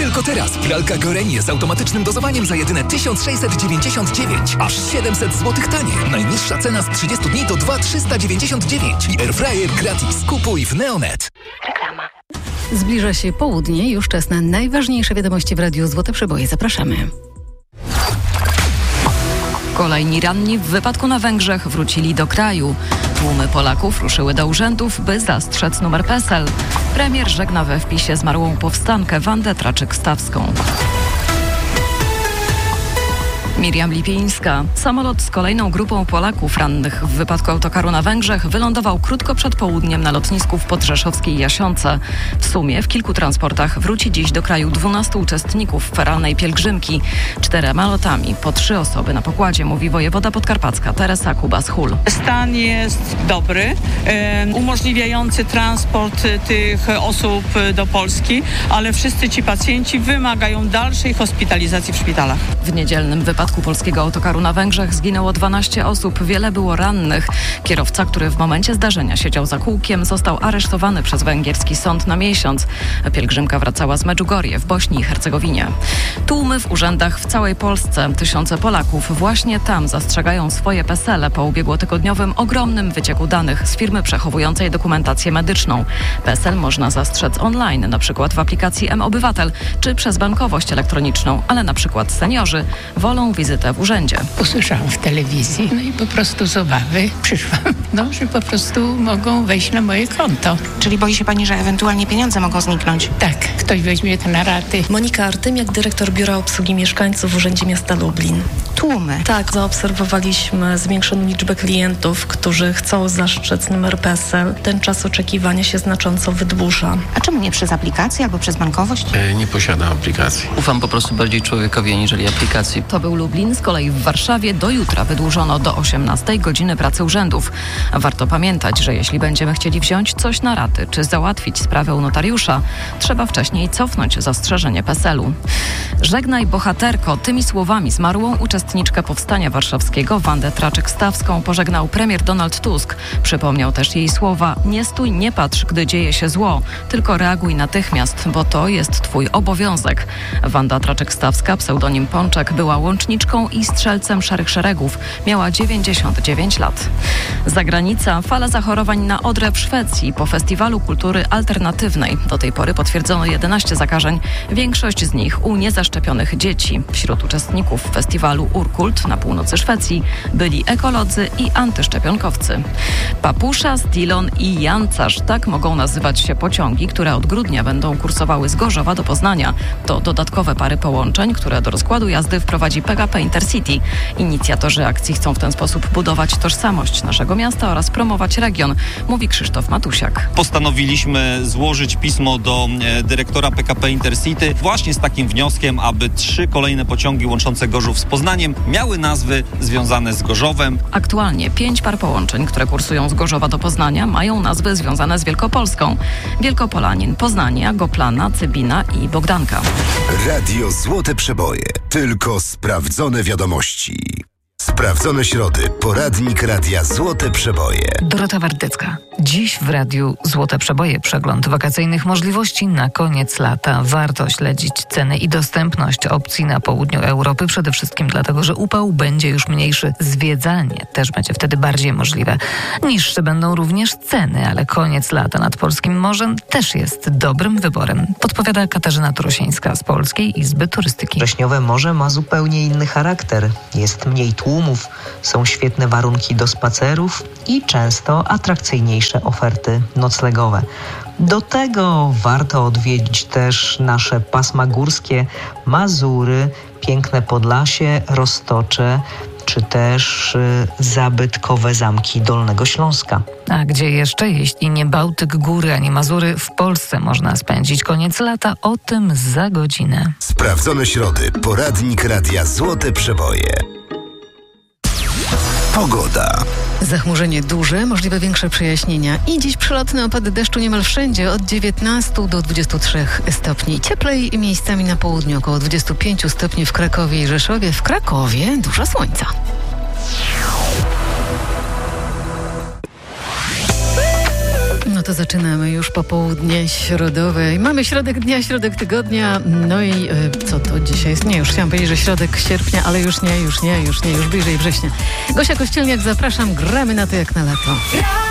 Tylko teraz pralka Gorenie z automatycznym dozowaniem za jedyne 1699. Aż 700 zł taniej. Najniższa cena z 30 dni to 2399. I airfryer gratis. Kupuj w Neonet. Reklama. Zbliża się południe, już czas na najważniejsze wiadomości w Radiu Złote Przeboje. Zapraszamy. Kolejni ranni w wypadku na Węgrzech wrócili do kraju. Tłumy Polaków ruszyły do urzędów, by zastrzec numer PESEL. Premier żegna we wpisie zmarłą powstankę Wandę Traczyk-Stawską. Miriam Lipińska. Samolot z kolejną grupą Polaków rannych w wypadku autokaru na Węgrzech wylądował krótko przed południem na lotnisku w podrzeszowskiej Jasionce. W sumie w kilku transportach wróci dziś do kraju 12 uczestników feralnej pielgrzymki. 4 lotami, po 3 osoby na pokładzie, mówi wojewoda podkarpacka Teresa Kubas-Hul. Stan jest dobry, umożliwiający transport tych osób do Polski, ale wszyscy ci pacjenci wymagają dalszej hospitalizacji w szpitalach. W niedzielnym wypadku polskiego autokaru na Węgrzech zginęło 12 osób, wiele było rannych. Kierowca, który w momencie zdarzenia siedział za kółkiem, został aresztowany przez węgierski sąd na miesiąc. Pielgrzymka wracała z Medjugorje w Bośni i Hercegowinie. Tłumy w urzędach w całej Polsce. Tysiące Polaków właśnie tam zastrzegają swoje PESEL-e po ubiegłotygodniowym ogromnym wycieku danych z firmy przechowującej dokumentację medyczną. PESEL można zastrzec online, na przykład w aplikacji M-Obywatel czy przez bankowość elektroniczną, ale na przykład seniorzy wolą wizytę w urzędzie. Usłyszałam w telewizji, no i po prostu z obawy przyszłam, że po prostu mogą wejść na moje konto. Czyli boi się pani, że ewentualnie pieniądze mogą zniknąć? Tak, ktoś weźmie to na raty. Monika Artymiak, dyrektor Biura Obsługi Mieszkańców w Urzędzie Miasta Lublin. Tłumy. Tak, zaobserwowaliśmy zwiększoną liczbę klientów, którzy chcą zastrzec numer PESEL. Ten czas oczekiwania się znacząco wydłuża. A czemu nie przez aplikację albo przez bankowość? Nie posiadam aplikacji. Ufam po prostu bardziej człowiekowi aniżeli aplikacji. To był Lublin, z kolei w Warszawie do jutra wydłużono do 18 godziny pracy urzędów. Warto pamiętać, że jeśli będziemy chcieli wziąć coś na raty czy załatwić sprawę u notariusza, trzeba wcześniej cofnąć zastrzeżenie PESEL-u. Żegnaj bohaterko. Tymi słowami zmarłą uczestniczkę Powstania Warszawskiego Wandę Traczyk-Stawską pożegnał premier Donald Tusk. Przypomniał też jej słowa: nie stój, nie patrz, gdy dzieje się zło, tylko reaguj natychmiast, bo to jest twój obowiązek. Wanda Traczyk-Stawska, pseudonim Pączek, była łączniczką i strzelcem Szarych Szeregów. Miała 99 lat. Zagranica. Fala zachorowań na odrę w Szwecji po Festiwalu Kultury Alternatywnej. Do tej pory potwierdzono 11 zakażeń, większość z nich u niezaszczepionych dzieci. Wśród uczestników festiwalu Urkult na północy Szwecji byli ekolodzy i antyszczepionkowcy. Papusza, Stilon i Jancarz. Tak mogą nazywać się pociągi, które od grudnia będą kursowały z Gorzowa do Poznania. To dodatkowe pary połączeń, które do rozkładu jazdy wprowadzi PKP Intercity. Inicjatorzy akcji chcą w ten sposób budować tożsamość naszego miasta oraz promować region, mówi Krzysztof Matusiak. Postanowiliśmy złożyć pismo do dyrektora PKP Intercity właśnie z takim wnioskiem, aby 3 kolejne pociągi łączące Gorzów z Poznaniem miały nazwy związane z Gorzowem. Aktualnie 5 par połączeń, które kursują z Gorzowa do Poznania, mają nazwy związane z Wielkopolską. Wielkopolanin, Poznania, Goplana, Cybina i Bogdanka. Radio Złote Przeboje. Tylko sprawdzone wiadomości. Sprawdzone środy. Poradnik Radia Złote Przeboje. Dorota Wardecka. Dziś w Radiu Złote Przeboje przegląd wakacyjnych możliwości na koniec lata. Warto śledzić ceny i dostępność opcji na południu Europy. Przede wszystkim dlatego, że upał będzie już mniejszy. Zwiedzanie też będzie wtedy bardziej możliwe. Niższe będą również ceny, ale koniec lata nad Polskim Morzem też jest dobrym wyborem. Podpowiada Katarzyna Turosińska z Polskiej Izby Turystyki. Wrześniowe morze ma zupełnie inny charakter. Jest mniej tłumów, są świetne warunki do spacerów i często atrakcyjniejsze oferty noclegowe. Do tego warto odwiedzić też nasze pasma górskie, Mazury, piękne Podlasie, Roztocze, czy też zabytkowe zamki Dolnego Śląska. A gdzie jeszcze, jeśli nie Bałtyk, góry, ani Mazury, w Polsce można spędzić koniec lata? O tym za godzinę. Sprawdzone środy. Poradnik Radia Złote Przeboje. Pogoda. Zachmurzenie duże, możliwe większe przejaśnienia i dziś przelotne opady deszczu niemal wszędzie od 19 do 23 stopni. Cieplej miejscami na południu, około 25 stopni w Krakowie i Rzeszowie. W Krakowie dużo słońca. No to to zaczynamy już popołudnie środowe. I mamy środek dnia, środek tygodnia. No i co to dzisiaj jest? Nie, już chciałam powiedzieć, że środek sierpnia, ale już nie, już bliżej września. Gosia Kościelniak, zapraszam, gramy na to jak na lato.